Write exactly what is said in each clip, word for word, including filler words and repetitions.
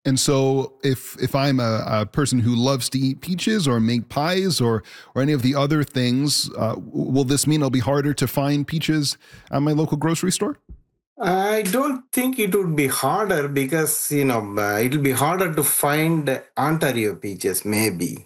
And so if if I'm a, a person who loves to eat peaches or make pies or or any of the other things, uh, will this mean it'll be harder to find peaches at my local grocery store? I don't think it would be harder because, you know, uh, it'll be harder to find Ontario peaches, maybe.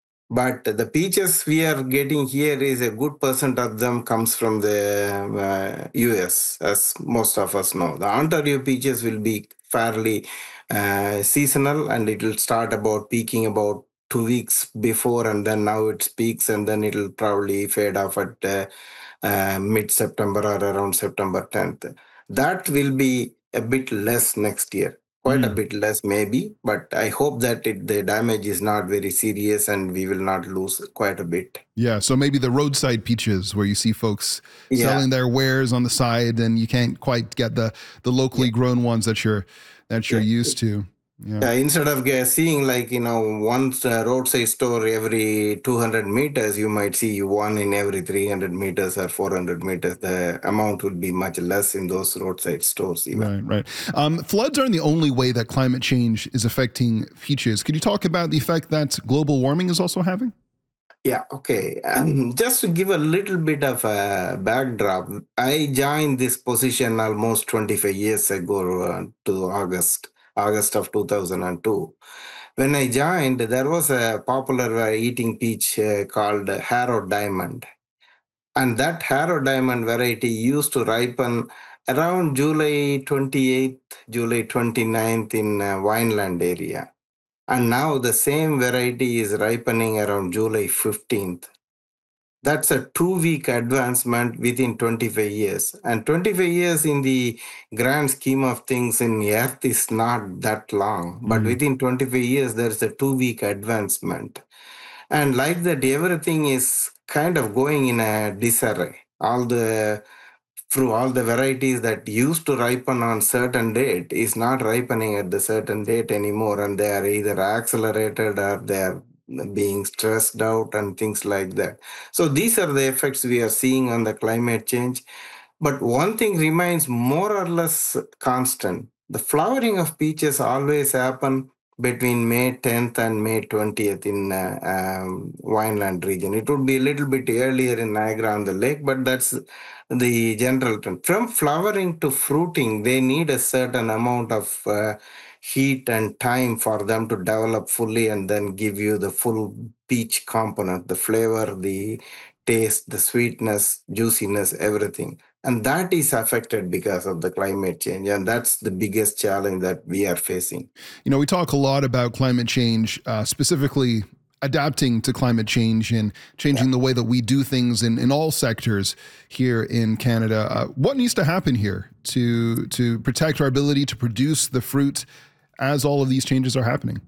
But the peaches we are getting here is a good percent of them comes from the uh, U S, as most of us know. The Ontario peaches will be fairly uh, seasonal, and it will start about peaking about two weeks before, and then now it peaks, and then it'll probably fade off at uh, uh, mid-September or around September tenth. That will be a bit less next year, quite a Mm. bit less maybe, but I hope that it, the damage is not very serious and we will not lose quite a bit. Yeah, so maybe the roadside peaches where you see folks Yeah, selling their wares on the side, and you can't quite get the the yeah, locally grown ones that you're that you're yeah. used to. Yeah. Yeah, instead of ge- seeing like, you know, one uh, roadside store every two hundred meters, you might see one in every three hundred meters or four hundred meters. The amount will be much less in those roadside stores even. Right, right. Um, floods aren't the only way that climate change is affecting peaches. Could you talk about the effect that global warming is also having? Yeah, okay. Um, just to give a little bit of a backdrop, I joined this position almost twenty-five years ago uh, to August, August of two thousand two. When I joined, there was a popular uh, eating peach uh, called Harrow Diamond. And that Harrow Diamond variety used to ripen around July twenty-eighth, July twenty-ninth in uh, Vineland area. And now the same variety is ripening around July fifteenth. That's a two week advancement within twenty-five years. And twenty-five years in the grand scheme of things in Earth is not that long. But Mm. within twenty-five years, there's a two week advancement. And like that, everything is kind of going in a disarray. All the through all the varieties that used to ripen on certain date is not ripening at the certain date anymore, and they are either accelerated or they are being stressed out and things like that. So these are the effects we are seeing on the climate change. But one thing remains more or less constant. The flowering of peaches always happen between May tenth and May twentieth in uh, um, Vineland region. It would be a little bit earlier in Niagara on the Lake, but that's the general trend. From flowering to fruiting, they need a certain amount of uh, heat and time for them to develop fully and then give you the full peach component, the flavor, the taste, the sweetness, juiciness, everything. And that is affected because of the climate change. And that's the biggest challenge that we are facing. You know, we talk a lot about climate change, uh, specifically adapting to climate change and Yeah. changing the way that we do things in, in all sectors here in Canada. Uh, what needs to happen here to to protect our ability to produce the fruit as all of these changes are happening?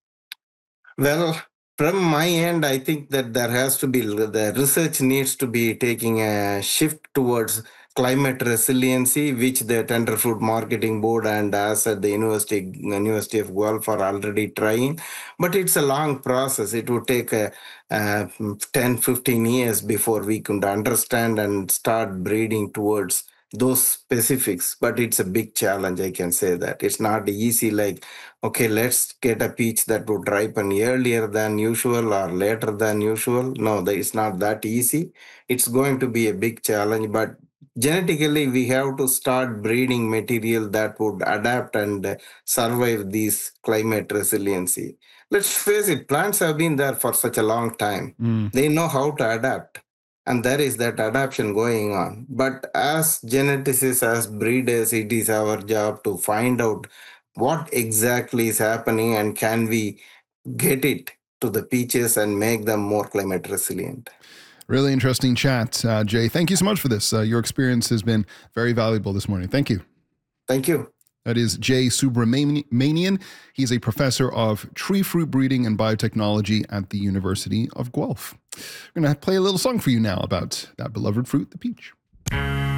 Well, from my end, I think that there has to be the research needs to be taking a shift towards climate resiliency, which the Tenderfood Marketing Board and us at the University University of Guelph are already trying. But it's a long process. It would take a, a ten, fifteen years before we could understand and start breeding towards those specifics. But it's a big challenge, I can say that. It's not easy like, okay, let's get a peach that would ripen earlier than usual or later than usual. No, that it's not that easy. It's going to be a big challenge, but genetically we have to start breeding material that would adapt and uh, survive these climate resiliency. Let's face it, plants have been there for such a long time. Mm. They know how to adapt. And there is that adaptation going on. But as geneticists, as breeders, it is our job to find out what exactly is happening and can we get it to the peaches and make them more climate resilient. Really interesting chat, uh, Jay. Thank you so much for this. Uh, your experience has been very valuable this morning. Thank you. Thank you. That is Jay Subramanian. He's a professor of tree fruit breeding and biotechnology at the University of Guelph. We're going to play a little song for you now about that beloved fruit, the peach.